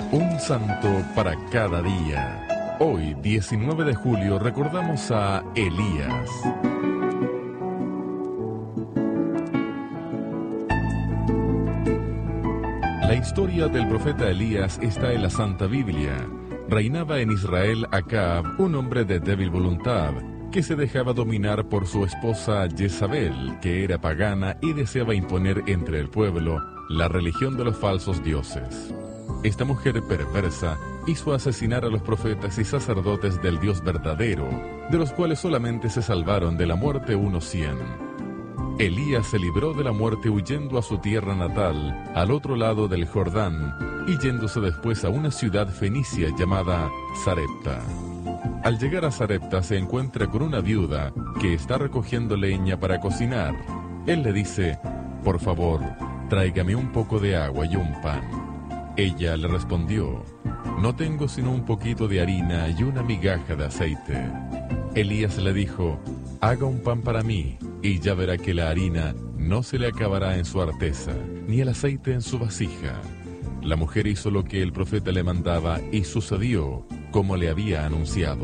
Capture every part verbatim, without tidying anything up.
Un santo para cada día. Hoy, diecinueve de julio, recordamos a Elías. La historia del profeta Elías está en la Santa Biblia. Reinaba en Israel Acab, un hombre de débil voluntad, que se dejaba dominar por su esposa Jezabel, que era pagana y deseaba imponer entre el pueblo la religión de los falsos dioses. Esta mujer perversa hizo asesinar a los profetas y sacerdotes del Dios verdadero, de los cuales solamente se salvaron de la muerte unos cien. Elías se libró de la muerte huyendo a su tierra natal, al otro lado del Jordán, y yéndose después a una ciudad fenicia llamada Sarepta. Al llegar a Sarepta se encuentra con una viuda que está recogiendo leña para cocinar. Él le dice: «Por favor, tráigame un poco de agua y un pan». Ella le respondió: «No tengo sino un poquito de harina y una migaja de aceite». Elías le dijo: «Haga un pan para mí, y ya verá que la harina no se le acabará en su arteza, ni el aceite en su vasija». La mujer hizo lo que el profeta le mandaba, y sucedió como le había anunciado.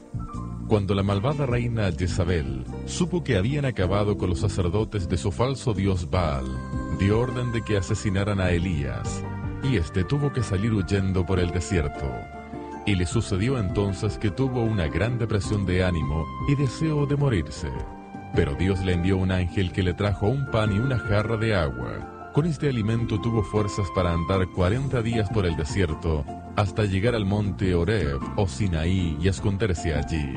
Cuando la malvada reina Jezabel supo que habían acabado con los sacerdotes de su falso dios Baal, dio orden de que asesinaran a Elías, y éste tuvo que salir huyendo por el desierto. Y le sucedió entonces que tuvo una gran depresión de ánimo y deseo de morirse. Pero Dios le envió un ángel que le trajo un pan y una jarra de agua. Con este alimento tuvo fuerzas para andar cuarenta días por el desierto, hasta llegar al monte Horeb o Sinaí y esconderse allí.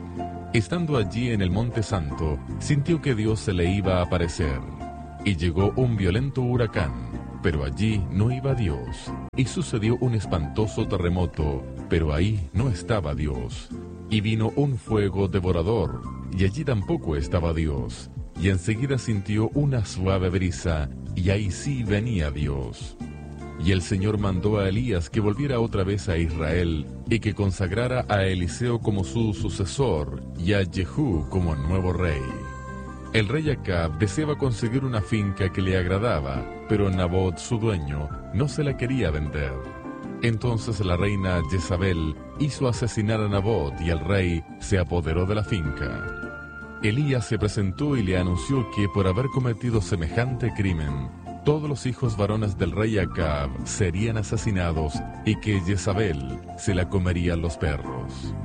Estando allí en el monte santo, sintió que Dios se le iba a aparecer. Y llegó un violento huracán, pero allí no iba Dios. Y sucedió un espantoso terremoto, pero ahí no estaba Dios. Y vino un fuego devorador, y allí tampoco estaba Dios. Y enseguida sintió una suave brisa, y ahí sí venía Dios. Y el Señor mandó a Elías que volviera otra vez a Israel, y que consagrara a Eliseo como su sucesor, y a Jehú como nuevo rey. El rey Acab deseaba conseguir una finca que le agradaba, pero Nabot, su dueño, no se la quería vender. Entonces la reina Jezabel hizo asesinar a Nabot, y el rey se apoderó de la finca. Elías se presentó y le anunció que por haber cometido semejante crimen, todos los hijos varones del rey Acab serían asesinados y que Jezabel se la comerían los perros.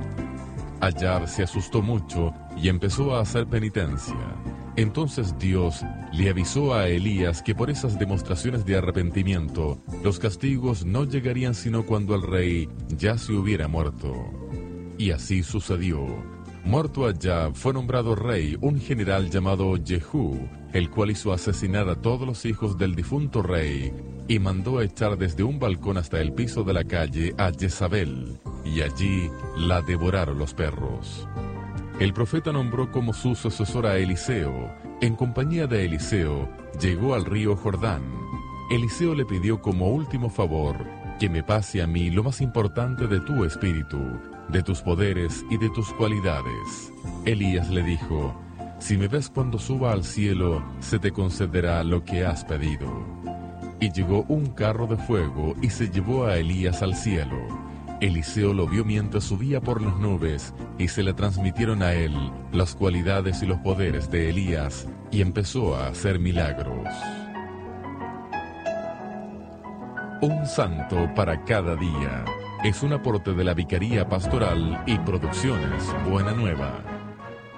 Acab se asustó mucho y empezó a hacer penitencia. Entonces Dios le avisó a Elías que por esas demostraciones de arrepentimiento, los castigos no llegarían sino cuando el rey ya se hubiera muerto. Y así sucedió. Muerto Acab, fue nombrado rey un general llamado Jehú, el cual hizo asesinar a todos los hijos del difunto rey, y mandó a echar desde un balcón hasta el piso de la calle a Jezabel, y allí la devoraron los perros. El profeta nombró como su sucesor a Eliseo. En compañía de Eliseo, llegó al río Jordán. Eliseo le pidió como último favor que me pase a mí lo más importante de tu espíritu, de tus poderes y de tus cualidades. Elías le dijo: si me ves cuando suba al cielo, se te concederá lo que has pedido. Y llegó un carro de fuego y se llevó a Elías al cielo. Eliseo lo vio mientras subía por las nubes, y se le transmitieron a él las cualidades y los poderes de Elías, y empezó a hacer milagros. Un santo para cada día. Es un aporte de la Vicaría Pastoral y Producciones Buena Nueva.